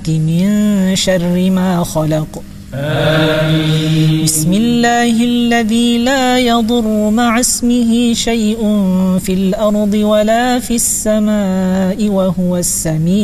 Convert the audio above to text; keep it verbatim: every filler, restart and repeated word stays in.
من شر ما خلق. آمين. بسم الله الذي لا يضر مع اسمه شيء في الأرض ولا في السماء وهو السميع